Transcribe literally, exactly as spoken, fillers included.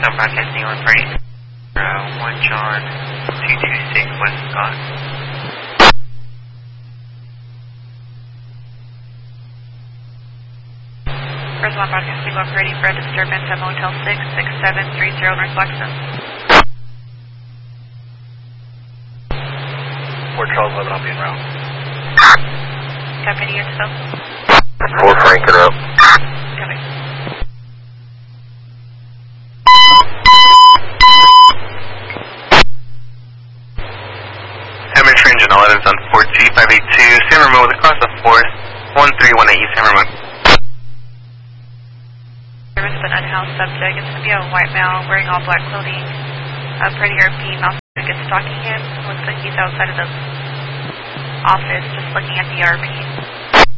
South broadcasting one Party. Uh, one John, two two six West Scott. First one broadcasting one Party for a disturbance at Motel six six seven three zero North Blackstone. Fort Charles eleven, I'll be en route. Copy to yourself. Fort Franken up. Copy. Hammer Engine eleven is on four two five eight two, San Ramon with a cross of force, one three one eight East San Ramon. There was an unhoused subject. It's going to be a white male wearing all black clothing. A pretty R P mouse is stalking him. Looks like he's outside of the office just looking at the R P.